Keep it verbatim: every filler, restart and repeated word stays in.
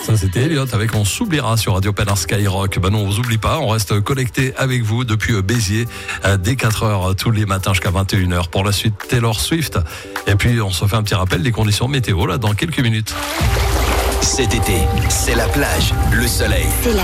Ça, c'était Elliott avec On s'oubliera sur Radio Panard Skyrock. Ben non, on vous oublie pas. On reste connecté avec vous depuis Béziers dès quatre heures tous les matins jusqu'à vingt et une heures. Pour la suite, Taylor Swift. Et puis, on se fait un petit rappel des conditions météo là dans quelques minutes. Cet été, c'est la plage, le soleil. C'est la